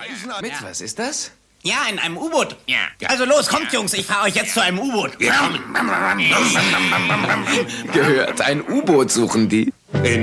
Reisen an... Mit was ist das? Ja, in einem U-Boot. Ja. Also los, kommt, Jungs, ich fahre euch jetzt zu einem U-Boot. Gehört, ein U-Boot suchen die.